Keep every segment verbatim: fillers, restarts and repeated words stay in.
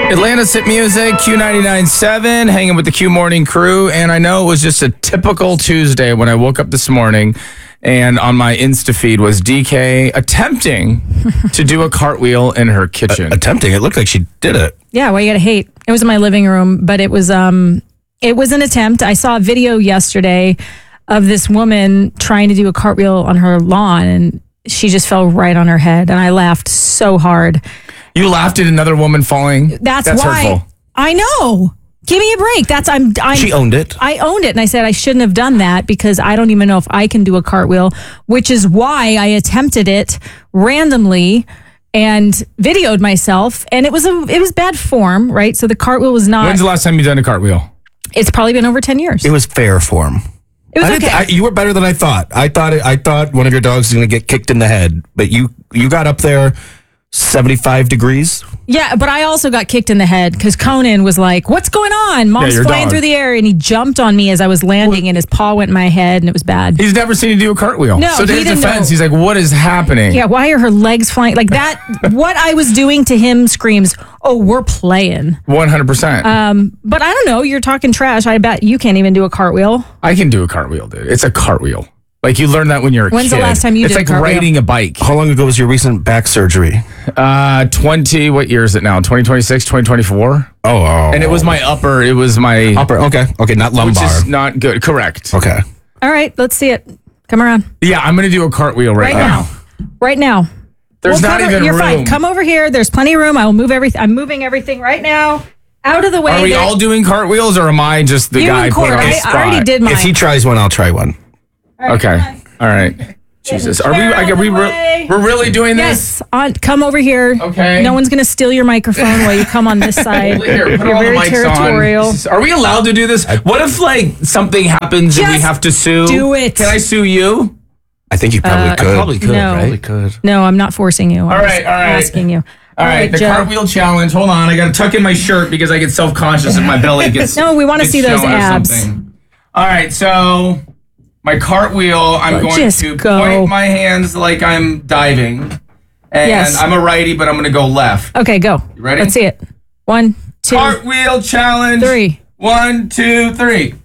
Atlanta's Hit Music, Q ninety-nine point seven, hanging with the Q Morning Crew. And I know it was just a typical Tuesday when I woke up this morning and on my Insta feed was D K attempting to do a cartwheel in her kitchen. Uh, attempting? It looked like she did it. Yeah, well, you gotta hate. It was in my living room, but it was um, it was an attempt. I saw a video yesterday of this woman trying to do a cartwheel on her lawn, and she just fell right on her head, and I laughed so hard. You laughed at another woman falling? That's, That's why. hurtful. I know. Give me a break. That's I'm, I'm. She owned it. I owned it, and I said I shouldn't have done that because I don't even know if I can do a cartwheel, which is why I attempted it randomly and videoed myself, and it was a it was bad form, right? So the cartwheel was not. When's the last time you done a cartwheel? It's probably been over ten years. It was fair form. It was I okay. I, you were better than I thought. I thought it, I thought one of your dogs was going to get kicked in the head, but you you got up there seventy-five degrees. Yeah, but I also got kicked in the head because Conan was like, "What's going on?" Mom's Yeah, your flying dog. through the air, and he jumped on me as I was landing, and his paw went in my head, and it was bad. He's never seen you do a cartwheel. No, so to he his didn't defense, know. he's like, what is happening? Yeah, why are her legs flying like that? What I was doing to him screams, "Oh, we're playing." one hundred percent. Um, but I don't know. You're talking trash. I bet you can't even do a cartwheel. I can do a cartwheel, dude. It's a cartweel. Like you learn that when you're a When's kid. the last time you it's did a like cartwheel? riding a bike. How long ago was your recent back surgery? Uh, twenty, what year is it now? twenty twenty-six, twenty twenty-four? Oh, oh. And it was my upper, it was my, upper. Okay, okay, not which lumbar. is not good. Correct. Okay. All right, let's see it. Come around Yeah, I'm going to do a cartwheel right, right now. Right now. There's We'll not cover- even You're room. fine. Come over here. There's plenty of room. I will move everything. I'm moving everything right now out of the way. Are we There- all doing cartwheels or am I just the You guy and putting Court. on the I, spot? I already did mine. If he tries one, I'll try one. All right, Okay. come on. All right. Jesus. Are we, Chair are we, out of the re- way. we're really doing this? Yes, on, come over here. Okay. No one's going to steal your microphone while you come on this side. Here, put You're all the very mics territorial. on. Are we allowed to do this? What if like something happens and we Just have to sue? do it. Can I sue you? I think you probably Uh, could. probably could, no. right? Probably could. No, I'm not forcing you. I'm All right, just all right. asking you. All right, the Joe. cartwheel challenge. Hold on, I got to tuck in my shirt because I get self-conscious if my belly gets. No, we wanna gets see those showing or abs. something. All right, so my cartwheel. I'm going Just to go. point my hands like I'm diving, and Yes. I'm a righty, but I'm going to go left. Okay, go. You ready? Let's see it. One, two, Cartwheel challenge. three. One, two, three.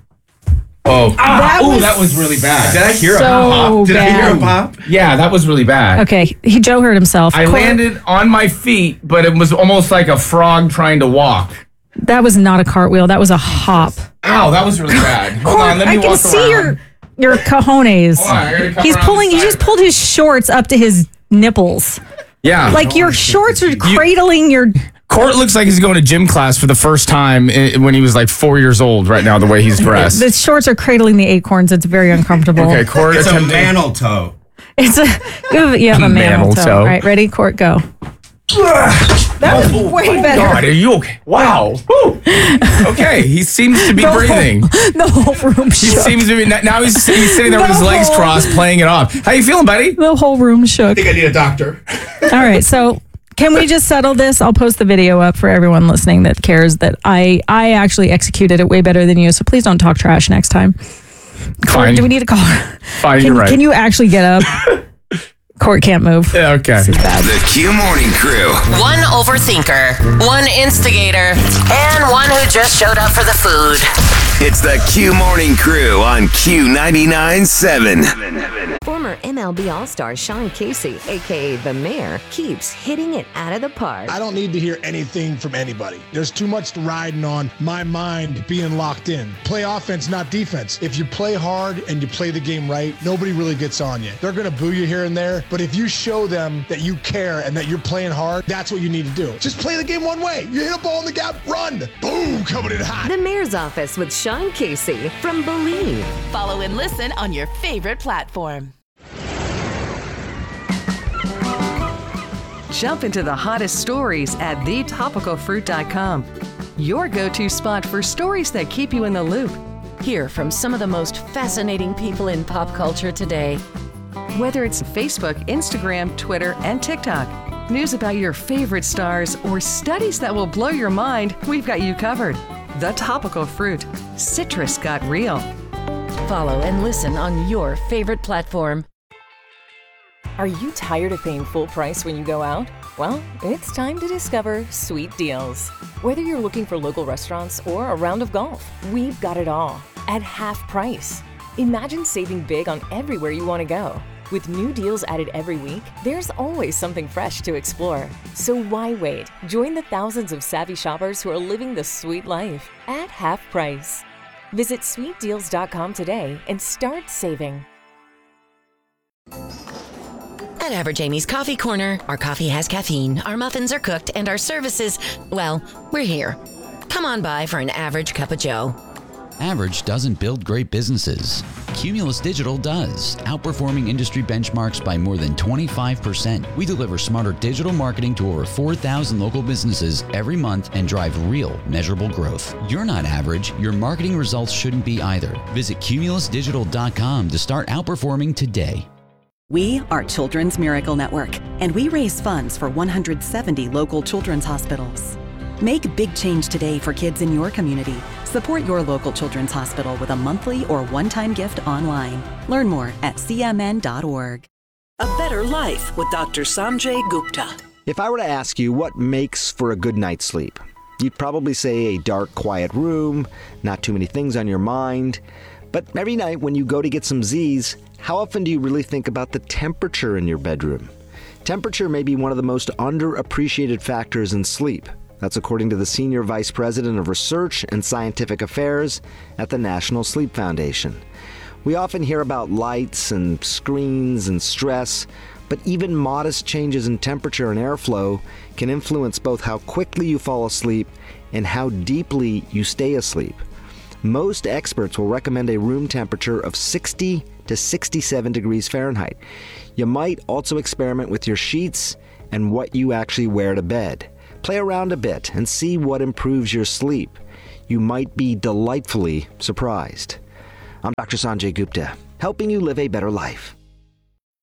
Oh, That oh, was that was really bad. Did I hear so a pop? Did I hear a bad. pop? Yeah, that was really bad. Okay, he, Joe hurt himself. I Court, landed on my feet, but it was almost like a frog trying to walk. That was not a cartwheel. That was a hop. Ow, that was really bad. Hold Court, on, let me I can walk see around. your your cojones. Hold on, I gotta come He's around pulling. the He side. just pulled his shorts up to his nipples. Yeah. Like your shorts are cradling your. Court looks like he's going to gym class for the first time i- when he was like four years old right now, the way he's dressed. The shorts are cradling the acorns. It's very uncomfortable. Okay, Court It's a attempting- mantle toe. It's a you have, you have a Mammal mammal toe. toe. All right, ready? Court, go. That was way better. God, are you okay? Wow. Woo. Okay, he seems to be The whole- breathing. The whole room He shook. seems to be, now he's, he's sitting there with his legs No. crossed, playing it off. How you feeling, buddy? The whole room shook. I think I need a doctor. All right, so can we just settle this? I'll post the video up for everyone listening that cares that I I actually executed it way better than you. So please don't talk trash next time. Court, Fine. do we need a call? Fine, Can, you're right. can you actually get up? Court can't move. Yeah, okay. This is bad. The Q Morning Crew. One overthinker, one instigator, and one who just showed up for the food. It's the Q Morning Crew on Q ninety-nine point seven. Former M L B All-Star Sean Casey, a k a. The Mayor, keeps hitting it out of the park. I don't need to hear anything from anybody. There's too much riding on my mind being locked in. Play offense, not defense. If you play hard and you play the game right, nobody really gets on you. They're going to boo you here and there, but if you show them that you care and that you're playing hard, that's what you need to do. Just play the game one way. You hit a ball in the gap, run. Boom, coming in hot. The Mayor's Office with Sean Casey from Believe. Follow and listen on your favorite platform. Jump into the hottest stories at the topical fruit dot com. Your go-to spot for stories that keep you in the loop. Hear from some of the most fascinating people in pop culture today. Whether it's Facebook, Instagram, Twitter, and TikTok, news about your favorite stars, or studies that will blow your mind, we've got you covered. The Topical Fruit. Citrus got real. Follow and listen on your favorite platform. Are you tired of paying full price when you go out? Well, it's time to discover Sweet Deals. Whether you're looking for local restaurants or a round of golf, we've got it all at half price. Imagine saving big on everywhere you want to go. With new deals added every week, there's always something fresh to explore. So why wait? Join the thousands of savvy shoppers who are living the sweet life at half price. Visit sweet deals dot com today and start saving. At Average Amy's Coffee Corner, our coffee has caffeine, our muffins are cooked, and our services, well, we're here. Come on by for an average cup of joe. Average doesn't build great businesses. Cumulus Digital does, outperforming industry benchmarks by more than twenty-five percent. We deliver smarter digital marketing to over four thousand local businesses every month and drive real, measurable growth. You're not average. Your marketing results shouldn't be either. Visit cumulus digital dot com to start outperforming today. We are Children's Miracle Network, and we raise funds for one hundred seventy local children's hospitals. Make big change today for kids in your community. Support your local children's hospital with a monthly or one-time gift online. Learn more at c m n dot org. A Better Life with Doctor Sanjay Gupta. If I were to ask you what makes for a good night's sleep, you'd probably say a dark, quiet room, not too many things on your mind. But every night when you go to get some Z's, how often do you really think about the temperature in your bedroom? Temperature may be one of the most underappreciated factors in sleep. That's according to the Senior Vice President of Research and Scientific Affairs at the National Sleep Foundation. We often hear about lights and screens and stress, but even modest changes in temperature and airflow can influence both how quickly you fall asleep and how deeply you stay asleep. Most experts will recommend a room temperature of sixty to sixty-seven degrees Fahrenheit. You might also experiment with your sheets and what you actually wear to bed. Play around a bit and see what improves your sleep. You might be delightfully surprised. I'm Doctor Sanjay Gupta, helping you live a better life.